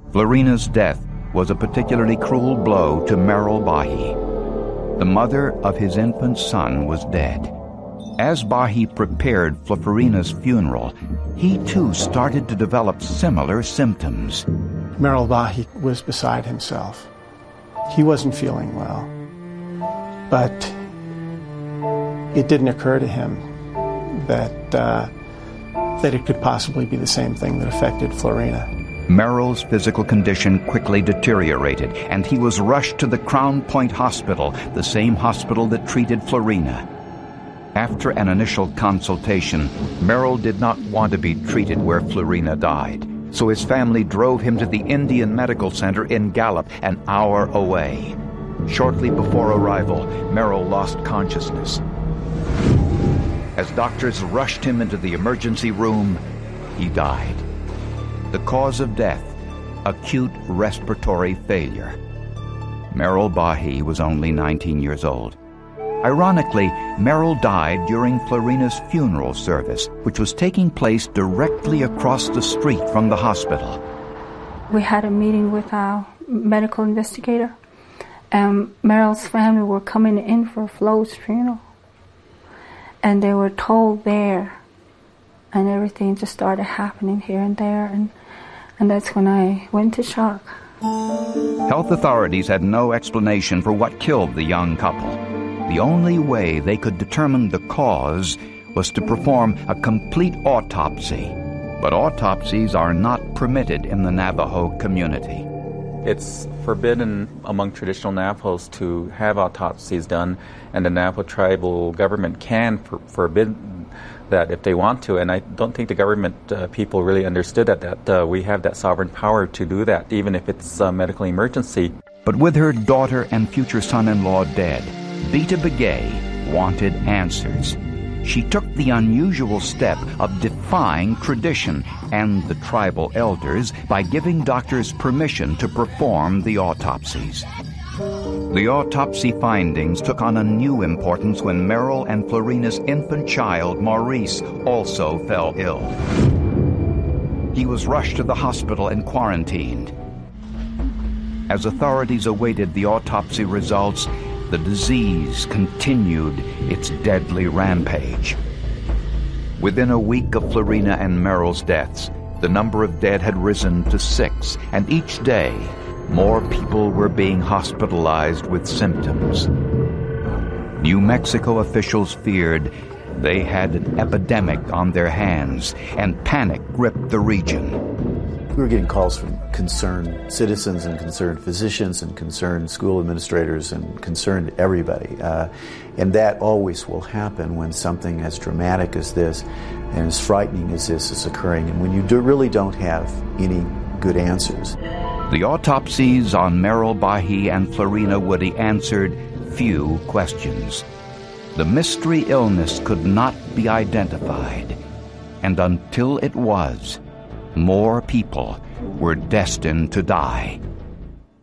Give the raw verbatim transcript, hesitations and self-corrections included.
Florina's death was a particularly cruel blow to Merrill Bahi. The mother of his infant son was dead. As Bahi prepared for Florina's funeral, he too started to develop similar symptoms. Merrill Bahi was beside himself. He wasn't feeling well, but it didn't occur to him that uh, that it could possibly be the same thing that affected Florina. Merrill's physical condition quickly deteriorated, and he was rushed to the Crown Point Hospital, the same hospital that treated Florina. After an initial consultation, Merrill did not want to be treated where Florina died, so his family drove him to the Indian Medical Center in Gallup, an hour away. Shortly before arrival, Merrill lost consciousness. As doctors rushed him into the emergency room, he died. The cause of death, acute respiratory failure. Merrill Bahi was only nineteen years old. Ironically, Merrill died during Florina's funeral service, which was taking place directly across the street from the hospital. We had a meeting with our medical investigator, and Merrill's family were coming in for Flo's funeral. And they were told there, and everything just started happening here and there, and, and that's when I went to shock. Health authorities had no explanation for what killed the young couple. The only way they could determine the cause was to perform a complete autopsy. But autopsies are not permitted in the Navajo community. It's forbidden among traditional Navajos to have autopsies done, and the Navajo tribal government can for, forbid that if they want to. And I don't think the government uh, people really understood that, that uh, we have that sovereign power to do that, even if it's a medical emergency. But with her daughter and future son-in-law dead, Vita Begay wanted answers. She took the unusual step of defying tradition and the tribal elders by giving doctors permission to perform the autopsies. The autopsy findings took on a new importance when Merrill and Florina's infant child, Maurice, also fell ill. He was rushed to the hospital and quarantined. As authorities awaited the autopsy results, the disease continued its deadly rampage. Within a week of Florina and Merrill's deaths, the number of dead had risen to six, and each day, more people were being hospitalized with symptoms. New Mexico officials feared they had an epidemic on their hands, and panic gripped the region. We were getting calls from concerned citizens and concerned physicians and concerned school administrators and concerned everybody. Uh, and that always will happen when something as dramatic as this and as frightening as this is occurring, and when you do really don't have any good answers. The autopsies on Merrill Bahi and Florina Woody answered few questions. The mystery illness could not be identified, and until it was, more people were destined to die.